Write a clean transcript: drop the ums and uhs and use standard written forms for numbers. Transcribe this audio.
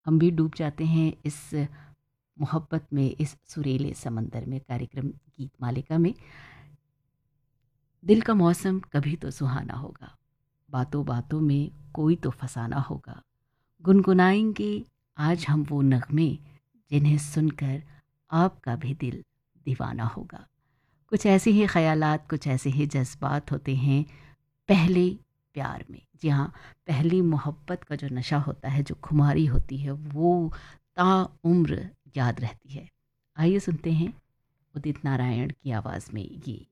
हम भी डूब जाते हैं इस मोहब्बत में, इस सुरीले समंदर में। कार्यक्रम गीत मालिका में दिल का मौसम कभी तो सुहाना होगा, बातों बातों में कोई तो फसाना होगा, गुनगुनाएंगे आज हम वो नगमे जिन्हें सुनकर आपका भी दिल दीवाना होगा। कुछ ऐसे ही ख्यालात, कुछ ऐसे ही जज्बात होते हैं पहले प्यार में। जी हाँ, पहली मोहब्बत का जो नशा होता है, जो खुमारी होती है, वो ताउम्र याद रहती है। आइए सुनते हैं उदित नारायण की आवाज़ में ये